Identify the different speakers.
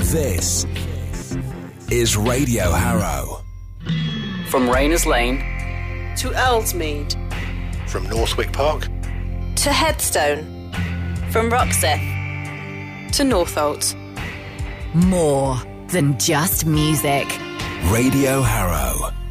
Speaker 1: This is Radio Harrow.
Speaker 2: From Rayners Lane
Speaker 3: to Earlsmead,
Speaker 4: from Northwick Park
Speaker 5: to Headstone,
Speaker 6: from Roxeth
Speaker 3: to Northolt.
Speaker 7: More than just music.
Speaker 1: Radio Harrow.